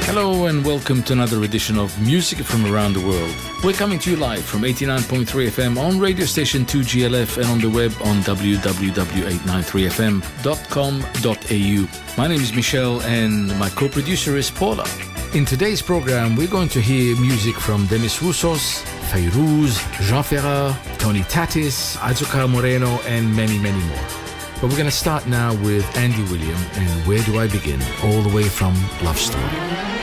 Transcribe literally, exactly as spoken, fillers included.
Hello and welcome to another edition of Music from Around the World. We're coming to you live from eighty-nine point three F M on radio station two G L F and on the web on w w w dot eight nine three f m dot com dot a u. My name is Michel and my co-producer is Paula. In today's program, we're going to hear music from Demis Roussos, Fayrouz, Jean Ferrat, Tony Tatis, Azucar Moreno, and many, many more. But we're going to start now with Andy William and Where Do I Begin, all the way from Love Story.